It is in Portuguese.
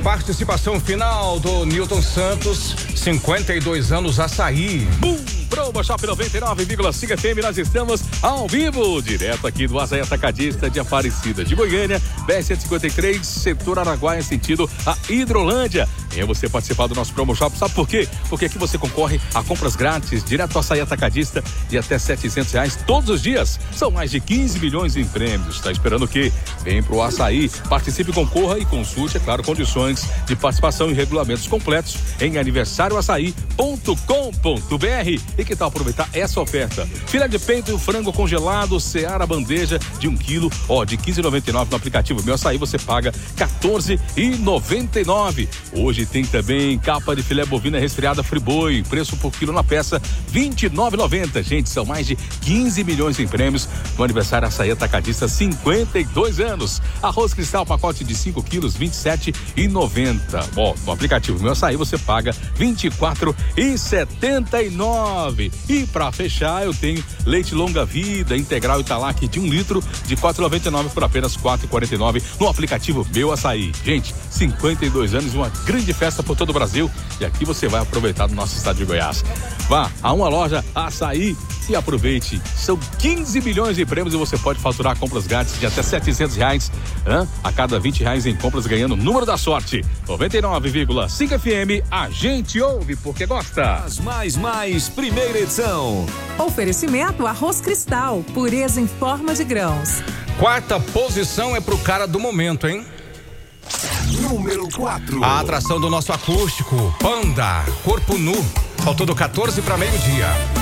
participação final do Newton Santos, 52 anos, Açaí. Promo Shop 99,5 FM, nós estamos ao vivo, direto aqui do Açaí Atacadista de Aparecida de Goiânia, BR-153, setor Araguaia, sentido a Hidrolândia. Venha você participar do nosso Promo Shop, sabe por quê? Porque aqui você concorre a compras grátis, direto ao Açaí Atacadista, de até R$700 todos os dias. São mais de 15 milhões em prêmios. Tá esperando o quê? Vem pro Açaí, participe, concorra e consulte, é claro, condições de participação e regulamentos completos em aniversarioaçaí.com.br. E que tal aproveitar essa oferta? Filé de peito e frango congelado, Seara bandeja de 1 quilo, de R$15,99 no aplicativo Meu Açaí, você paga R$14,99. Hoje tem também capa de filé bovina resfriada Friboi, preço por quilo na peça R$29,90. Gente, são mais de 15 milhões em prêmios no aniversário Açaí Atacadista, 52 anos. Arroz Cristal, pacote de 5 quilos, R$27,90. No aplicativo Meu Açaí você paga R$24,79. E para fechar, eu tenho leite longa vida integral Italac de 1 litro de R$4,99 por apenas R$4,49 no aplicativo Meu Açaí. Gente, 52 anos, uma grande festa por todo o Brasil, e aqui você vai aproveitar no nosso estado de Goiás. Vá a uma loja Açaí e aproveite. São 15 milhões de prêmios e você pode faturar compras grátis de até R$700 a cada R$20 em compras, ganhando o número da sorte. 99,5 FM, a gente ouve porque gosta. Mais, primeira edição. Oferecimento Arroz Cristal, pureza em forma de grãos. Quarta posição é pro cara do momento, hein? Número 4. A atração do nosso acústico, Panda, Corpo Nu. Faltando 14 para meio-dia.